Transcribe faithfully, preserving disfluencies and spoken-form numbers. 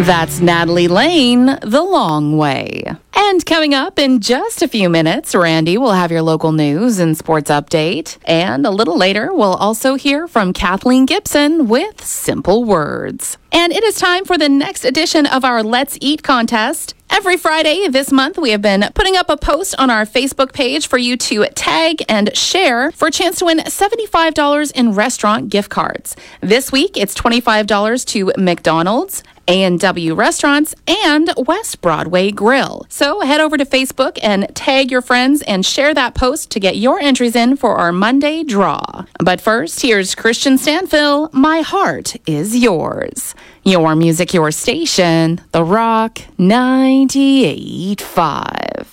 That's Natalie Lane, The Long Way. And coming up in just a few minutes, Randy will have your local news and sports update. And a little later, we'll also hear from Kathleen Gibson with Simple Words. And it is time for the next edition of our Let's Eat contest. Every Friday this month, we have been putting up a post on our Facebook page for you to tag and share for a chance to win seventy-five dollars in restaurant gift cards. This week, it's twenty-five dollars to McDonald's, A and W Restaurants, and West Broadway Grill. So head over to Facebook and tag your friends and share that post to get your entries in for our Monday draw. But first, here's Christian Stanfill, My Heart Is Yours. Your music, your station, The Rock ninety-eight point five.